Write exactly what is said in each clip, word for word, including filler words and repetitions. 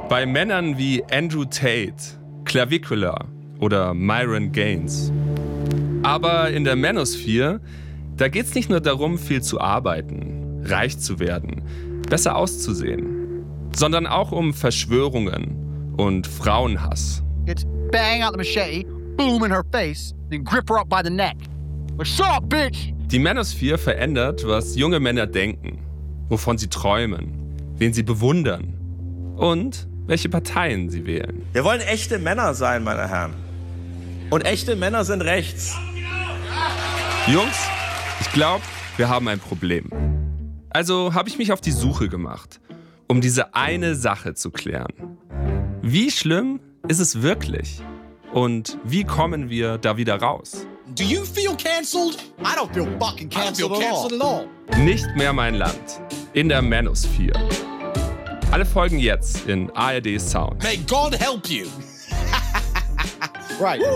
Bei Männern wie Andrew Tate, Clavicula oder Myron Gaines. Aber in der Manosphere, da geht es nicht nur darum, viel zu arbeiten, reich zu werden, besser auszusehen, sondern auch um Verschwörungen und Frauenhass. It's bang out the machete, boom in her face, then grip her up by the neck. What's up, bitch? Die Manosphere verändert, was junge Männer denken, wovon sie träumen, wen sie bewundern und welche Parteien sie wählen. Wir wollen echte Männer sein, meine Herren. Und echte Männer sind rechts. Jungs, ich glaube, wir haben ein Problem. Also habe ich mich auf die Suche gemacht, um diese eine Sache zu klären. Wie schlimm ist es wirklich? Und wie kommen wir da wieder raus? Do you feel cancelled? I don't feel fucking cancelled, I don't feel cancelled at all. Nicht mehr mein Land. In der Manosphere. Alle Folgen jetzt in A R D Sound. May God help you. Right.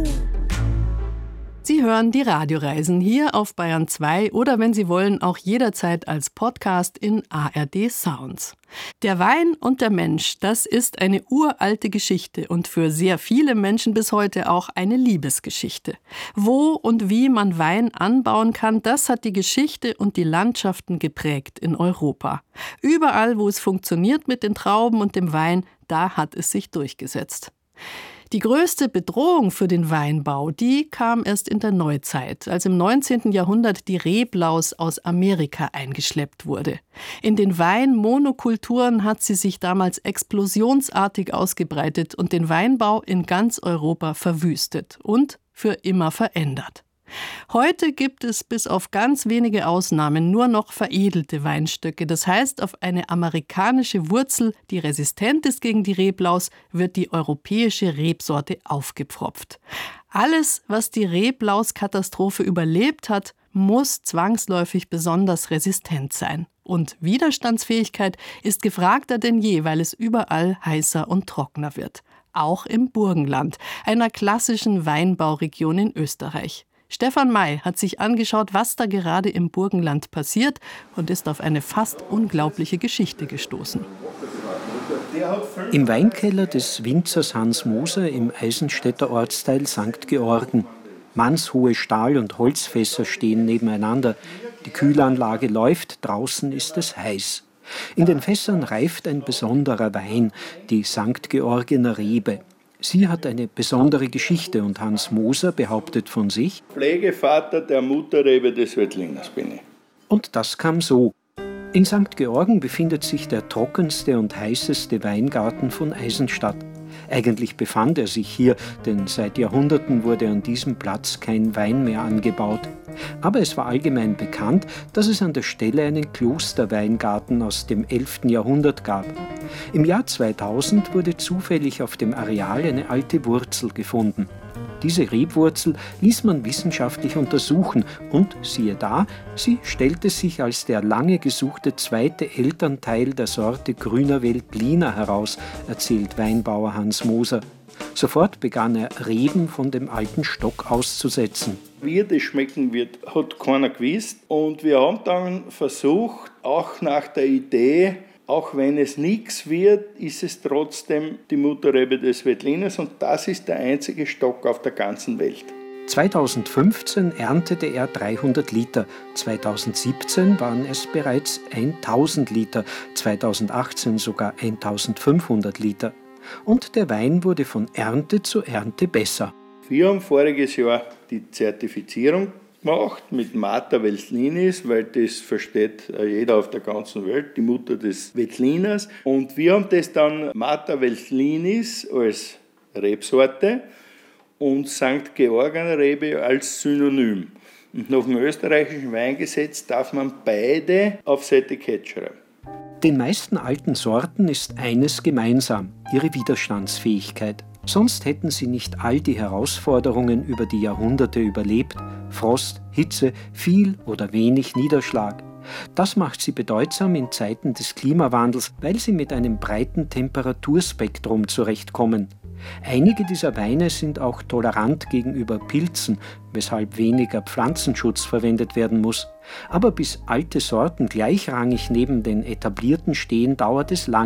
Sie hören die Radioreisen hier auf Bayern zwei oder wenn Sie wollen auch jederzeit als Podcast in A R D Sounds. Der Wein und der Mensch, das ist eine uralte Geschichte und für sehr viele Menschen bis heute auch eine Liebesgeschichte. Wo und wie man Wein anbauen kann, das hat die Geschichte und die Landschaften geprägt in Europa. Überall, wo es funktioniert mit den Trauben und dem Wein, da hat es sich durchgesetzt. Die größte Bedrohung für den Weinbau, die kam erst in der Neuzeit, als im neunzehnten Jahrhundert die Reblaus aus Amerika eingeschleppt wurde. In den Weinmonokulturen hat sie sich damals explosionsartig ausgebreitet und den Weinbau in ganz Europa verwüstet und für immer verändert. Heute gibt es bis auf ganz wenige Ausnahmen nur noch veredelte Weinstöcke. Das heißt, auf eine amerikanische Wurzel, die resistent ist gegen die Reblaus, wird die europäische Rebsorte aufgepfropft. Alles, was die Reblauskatastrophe überlebt hat, muss zwangsläufig besonders resistent sein. Und Widerstandsfähigkeit ist gefragter denn je, weil es überall heißer und trockener wird. Auch im Burgenland, einer klassischen Weinbauregion in Österreich. Stefan May hat sich angeschaut, was da gerade im Burgenland passiert und ist auf eine fast unglaubliche Geschichte gestoßen. Im Weinkeller des Winzers Hans Moser im Eisenstädter Ortsteil Sankt Georgen. Mannshohe Stahl- und Holzfässer stehen nebeneinander. Die Kühlanlage läuft, draußen ist es heiß. In den Fässern reift ein besonderer Wein, die Sankt Georgener Rebe. Sie hat eine besondere Geschichte und Hans Moser behauptet von sich: Pflegevater der Mutterrebe des Veltliners bin ich. Und das kam so. In Sankt Georgen befindet sich der trockenste und heißeste Weingarten von Eisenstadt. Eigentlich befand er sich hier, denn seit Jahrhunderten wurde an diesem Platz kein Wein mehr angebaut. Aber es war allgemein bekannt, dass es an der Stelle einen Klosterweingarten aus dem elften Jahrhundert gab. Im Jahr zweitausend wurde zufällig auf dem Areal eine alte Wurzel gefunden. Diese Rebwurzel ließ man wissenschaftlich untersuchen und siehe da, sie stellte sich als der lange gesuchte zweite Elternteil der Sorte Grüner Veltliner heraus, erzählt Weinbauer Hans Moser. Sofort begann er, Reben von dem alten Stock auszusetzen. Wie das schmecken wird, hat keiner gewusst. Und wir haben dann versucht, auch nach der Idee, auch wenn es nichts wird, ist es trotzdem die Mutterrebe des Veltliners und das ist der einzige Stock auf der ganzen Welt. zweitausendfünfzehn erntete er dreihundert Liter, zweitausendsiebzehn waren es bereits tausend Liter, zweitausendachtzehn sogar eintausendfünfhundert Liter. Und der Wein wurde von Ernte zu Ernte besser. Wir haben voriges Jahr die Zertifizierung gemacht mit Mater Veltlinis, weil das versteht jeder auf der ganzen Welt, die Mutter des Veltliners. Und wir haben das dann Mater Veltlinis als Rebsorte und Sankt Georgener Rebe als Synonym. Und nach dem österreichischen Weingesetz darf man beide aufs Etikett schreiben. Den meisten alten Sorten ist eines gemeinsam, ihre Widerstandsfähigkeit. Sonst hätten sie nicht all die Herausforderungen über die Jahrhunderte überlebt. Frost, Hitze, viel oder wenig Niederschlag. Das macht sie bedeutsam in Zeiten des Klimawandels, weil sie mit einem breiten Temperaturspektrum zurechtkommen. Einige dieser Weine sind auch tolerant gegenüber Pilzen, weshalb weniger Pflanzenschutz verwendet werden muss. Aber bis alte Sorten gleichrangig neben den etablierten stehen, dauert es lange.